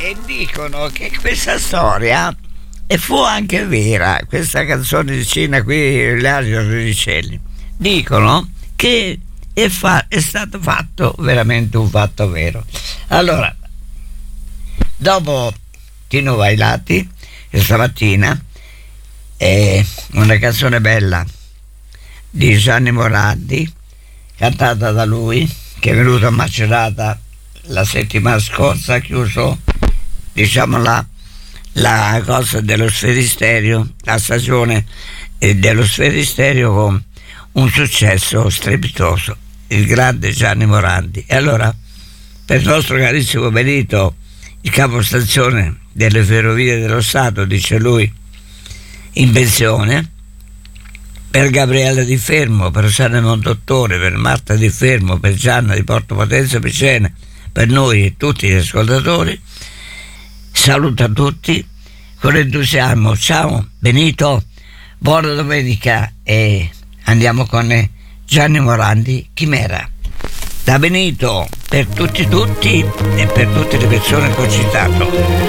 e dicono che questa storia e fu anche vera, questa canzoncina qui, L'Aria degli Uccelli, dicono che è stato fatto veramente un fatto vero. Allora, dopo Tino Vailati, stamattina una canzone bella di Gianni Morandi, cantata da lui, che è venuto a Macerata la settimana scorsa, ha chiuso, diciamo, la cosa dello Sferisterio, la stagione dello Sferisterio, con un successo strepitoso, il grande Gianni Morandi. E allora, per il nostro carissimo Benito, il capostazione delle Ferrovie dello Stato, dice lui, in pensione, per Gabriele Di Fermo, per Gianni Mondottore, per Marta Di Fermo, per Gianna di Porto Potenza Picene, per noi e tutti gli ascoltatori, saluta tutti con entusiasmo. Ciao Benito, buona domenica, e andiamo con Gianni Morandi, Chimera. Da Benito, per tutti e per tutte le persone che ho citato.